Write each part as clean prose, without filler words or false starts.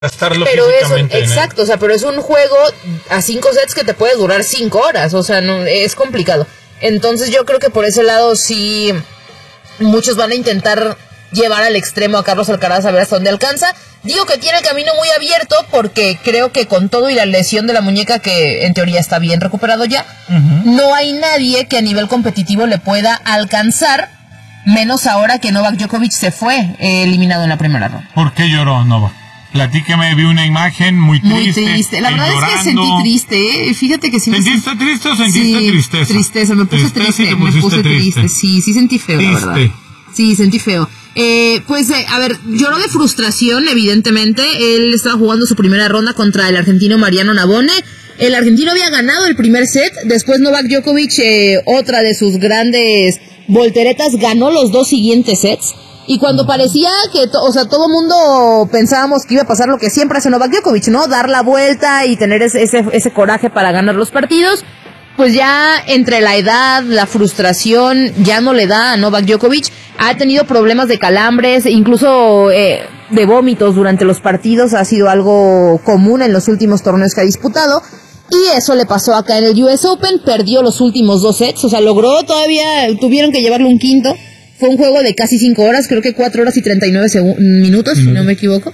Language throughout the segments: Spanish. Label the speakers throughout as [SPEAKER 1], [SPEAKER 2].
[SPEAKER 1] gastarlo
[SPEAKER 2] pero
[SPEAKER 1] físicamente.
[SPEAKER 2] Exacto, o sea, pero es un juego a 5 sets que te puede durar 5 horas, o sea, no, es complicado. Entonces yo creo que por ese lado sí muchos van a intentar llevar al extremo a Carlos Alcaraz a ver hasta dónde alcanza. Digo que tiene el camino muy abierto porque creo que con todo y la lesión de la muñeca, que en teoría está bien recuperado ya, no hay nadie que a nivel competitivo le pueda alcanzar, menos ahora que Novak Djokovic se fue eliminado en la primera ronda.
[SPEAKER 1] ¿Por qué lloró Novak? Platícame, vi una imagen muy triste.
[SPEAKER 2] Muy triste. La verdad
[SPEAKER 1] llorando.
[SPEAKER 2] Es que sentí triste, ¿eh? Fíjate que sí.
[SPEAKER 1] ¿Sentiste triste o sentiste tristeza?
[SPEAKER 2] Tristeza, me puse triste, me puse triste. Sí, sentí feo, triste. La verdad. Sí, sentí feo. A ver, lloró de frustración, evidentemente. Él estaba jugando su primera ronda contra el argentino Mariano Navone. El argentino había ganado el primer set. Después Novak Djokovic, otra de sus grandes volteretas, ganó los 2 siguientes sets. Y cuando parecía que, todo mundo pensábamos que iba a pasar lo que siempre hace Novak Djokovic, ¿no? Dar la vuelta y tener ese coraje para ganar los partidos. Pues ya entre la edad, la frustración, ya no le da a Novak Djokovic. Ha tenido problemas de calambres, incluso de vómitos durante los partidos. Ha sido algo común en los últimos torneos que ha disputado. Y eso le pasó acá en el US Open. Perdió los últimos 2 sets. O sea, logró todavía, tuvieron que llevarle un quinto. Fue un juego de casi 5 horas, creo que 4 horas y 39 minutos, si no me equivoco.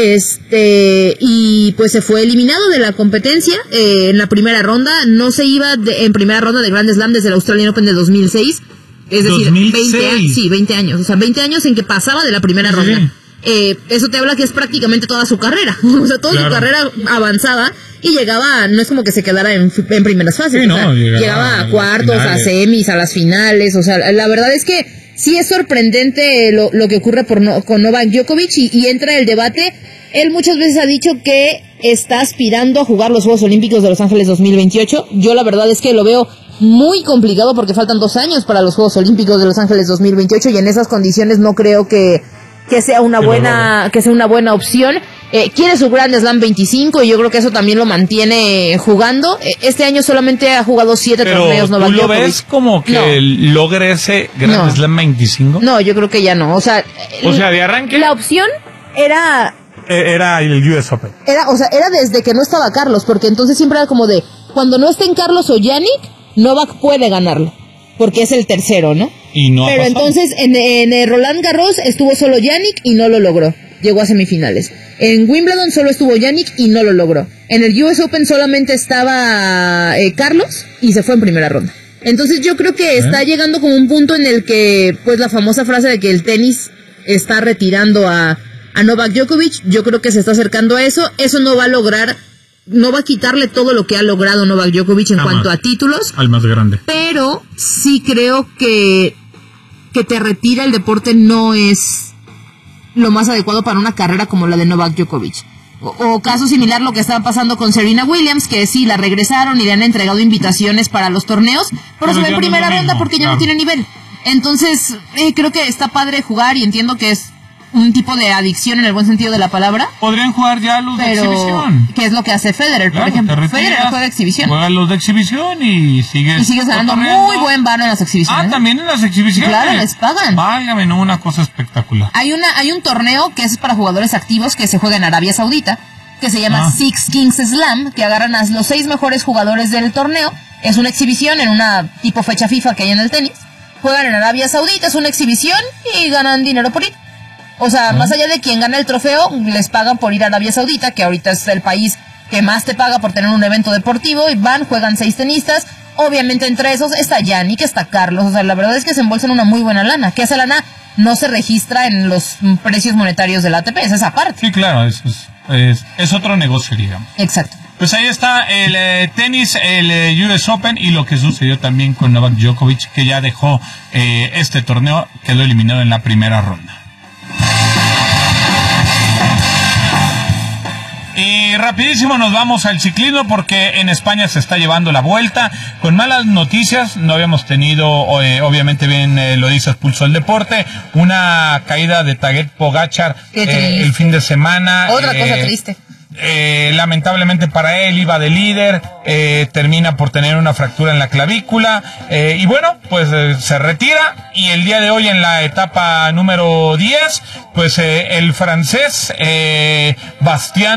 [SPEAKER 2] Y pues se fue eliminado de la competencia en la primera ronda. No se iba en primera ronda de Grand Slam desde el Australian Open de 2006. Es decir, 20 años. O sea, 20 años en que pasaba de la primera ronda. Eso te habla que es prácticamente toda su carrera. O sea, toda su carrera avanzaba y llegaba, no es como que se quedara en primeras fases.
[SPEAKER 1] Sí,
[SPEAKER 2] o sea, llegaba a cuartos, a semis, a las finales. O sea, la verdad es que sí es sorprendente lo que ocurre con Novak Djokovic y entra en el debate. Él muchas veces ha dicho que está aspirando a jugar los Juegos Olímpicos de Los Ángeles 2028. Yo la verdad es que lo veo muy complicado porque faltan 2 años para los Juegos Olímpicos de Los Ángeles 2028 y en esas condiciones no creo que sea una buena opción. Quiere su Grand Slam 25 y yo creo que eso también lo mantiene jugando. Este año solamente ha jugado 7 torneos Novak Djokovic.
[SPEAKER 1] ¿Tú lo ves como que logre ese Grand Slam 25?
[SPEAKER 2] No, yo creo que ya no. O sea,
[SPEAKER 1] de arranque.
[SPEAKER 2] La opción era
[SPEAKER 1] el US Open.
[SPEAKER 2] Era desde que no estaba Carlos, porque entonces siempre era como de, cuando no estén Carlos o Yannick, Novak puede ganarlo, porque es el tercero, ¿no?
[SPEAKER 1] Y no
[SPEAKER 2] Pero entonces en Roland Garros estuvo solo Yannick y no lo logró. Llegó a semifinales. En Wimbledon solo estuvo Yannick y no lo logró. En el US Open solamente estaba Carlos y se fue en primera ronda. Entonces yo creo que está llegando como un punto en el que, pues la famosa frase de que el tenis está retirando a Novak Djokovic, yo creo que se está acercando a eso. Eso no va a quitarle todo lo que ha logrado Novak Djokovic en cuanto a títulos.
[SPEAKER 1] Al más grande.
[SPEAKER 2] Pero sí creo que te retira el deporte no es lo más adecuado para una carrera como la de Novak Djokovic. O caso similar lo que estaba pasando con Serena Williams, que sí, la regresaron y le han entregado invitaciones para los torneos, pero se va en primera ronda porque ya no tiene nivel. Entonces, creo que está padre jugar y entiendo que es un tipo de adicción en el buen sentido de la palabra.
[SPEAKER 1] Podrían jugar ya los de exhibición.
[SPEAKER 2] ¿Qué es lo que hace Federer, por ejemplo? Federer juega de exhibición.
[SPEAKER 1] Juega los de exhibición y sigues
[SPEAKER 2] ganando muy buen varo en las exhibiciones.
[SPEAKER 1] También en las exhibiciones.
[SPEAKER 2] Claro, les pagan.
[SPEAKER 1] Válgame, no, una cosa espectacular.
[SPEAKER 2] Hay un torneo que es para jugadores activos que se juega en Arabia Saudita, que se llama Six Kings Slam, que agarran a los 6 mejores jugadores del torneo. Es una exhibición en una tipo fecha FIFA que hay en el tenis. Juegan en Arabia Saudita, es una exhibición y ganan dinero por ir. O sea, más allá de quien gana el trofeo, les pagan por ir a Arabia Saudita, que ahorita es el país que más te paga por tener un evento deportivo, y juegan 6 tenistas. Obviamente entre esos está Yannick, está Carlos. O sea, la verdad es que se embolsan una muy buena lana, que esa lana no se registra en los precios monetarios del ATP, es esa parte.
[SPEAKER 1] Sí, claro, es otro negocio, digamos.
[SPEAKER 2] Exacto.
[SPEAKER 1] Pues ahí está el tenis, el US Open y lo que sucedió también con Novak Djokovic, que ya dejó este torneo, quedó eliminado en la primera ronda. Y rapidísimo nos vamos al ciclismo porque en España se está llevando la vuelta con malas noticias. No habíamos tenido, obviamente bien lo dices, Pulso el Deporte, una caída de Tadej Pogačar el fin de semana.
[SPEAKER 2] Otra cosa triste.
[SPEAKER 1] lamentablemente para él iba de líder, termina por tener una fractura en la clavícula, y bueno, pues se retira, y el día de hoy en la etapa número 10, pues el francés Bastien